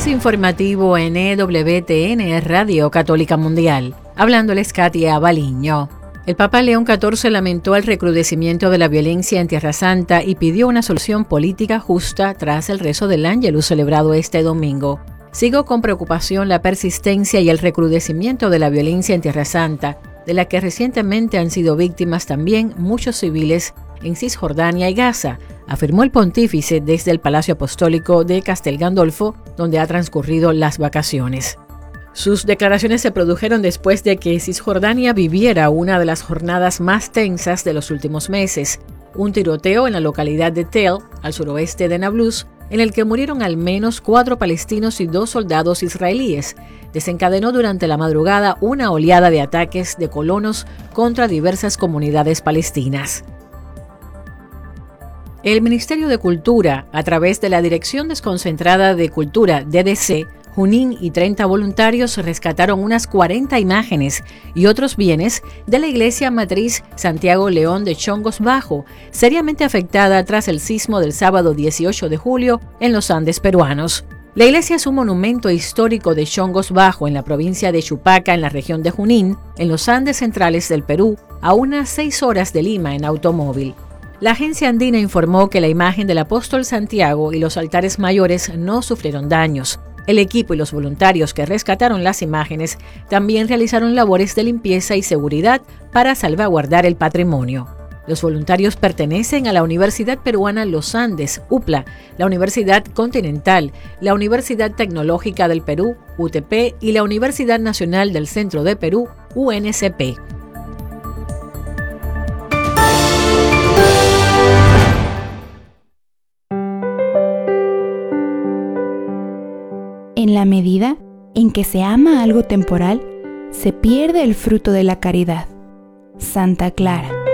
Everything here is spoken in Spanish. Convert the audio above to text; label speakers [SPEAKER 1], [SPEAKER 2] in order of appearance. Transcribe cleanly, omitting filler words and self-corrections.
[SPEAKER 1] Avance informativo en EWTN, Radio Católica Mundial. Hablándoles Katia Baliño. El Papa León XIV lamentó el recrudecimiento de la violencia en Tierra Santa y pidió una solución política justa tras el rezo del Ángelus celebrado este domingo. Sigo con preocupación la persistencia y el recrudecimiento de la violencia en Tierra Santa, de la que recientemente han sido víctimas también muchos civiles en Cisjordania y Gaza, afirmó el pontífice desde el Palacio Apostólico de Castel Gandolfo, donde ha transcurrido las vacaciones. Sus declaraciones se produjeron después de que Cisjordania viviera una de las jornadas más tensas de los últimos meses, un tiroteo en la localidad de Tel, al suroeste de Nablus, en el que murieron al menos 4 palestinos y 2 soldados israelíes, desencadenó durante la madrugada una oleada de ataques de colonos contra diversas comunidades palestinas. El Ministerio de Cultura, a través de la Dirección Desconcentrada de Cultura, DDC, Junín y 30 voluntarios rescataron unas 40 imágenes y otros bienes de la iglesia matriz Santiago León de Chongos Bajo, seriamente afectada tras el sismo del sábado 18 de julio en los Andes peruanos. La iglesia es un monumento histórico de Chongos Bajo en la provincia de Chupaca, en la región de Junín, en los Andes centrales del Perú, a unas 6 horas de Lima en automóvil. La agencia andina informó que la imagen del apóstol Santiago y los altares mayores no sufrieron daños. El equipo y los voluntarios que rescataron las imágenes también realizaron labores de limpieza y seguridad para salvaguardar el patrimonio. Los voluntarios pertenecen a la Universidad Peruana Los Andes, UPLA, la Universidad Continental, la Universidad Tecnológica del Perú, UTP, y la Universidad Nacional del Centro de Perú, UNCP.
[SPEAKER 2] En la medida en que se ama algo temporal, se pierde el fruto de la caridad. Santa Clara.